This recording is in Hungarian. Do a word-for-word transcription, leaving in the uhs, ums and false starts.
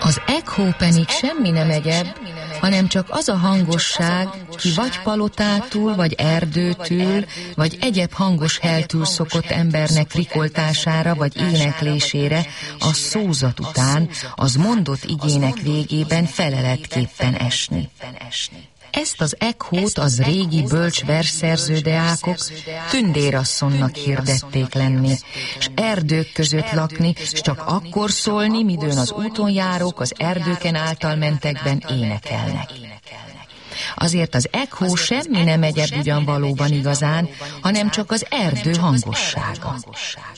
Az ekhó pedig semmi nem egyebb, hanem csak az a hangosság, ki vagy palotától, vagy erdőtől, vagy egyéb hangos heltől szokott embernek rikoltására, vagy éneklésére a szózat után, az mondott igének végében feleletképpen esni. Ezt az ekhót az régi bölcs versszerző deákok tündérasszonynak hirdették lenni, s erdők között lakni, s csak akkor szólni, midőn az úton járók az erdőken által mentekben énekelnek. Azért az ekhó semmi nem egyebb ugyan valóban igazán, hanem csak az erdő hangossága.